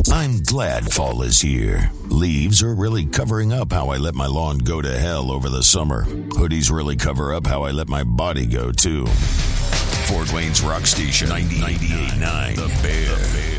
I'm glad fall is here. Leaves are really covering up how I let my lawn go to hell over the summer. Hoodies really cover up how I let my body go, too. Fort Wayne's Rock Station 98.9 The Bear.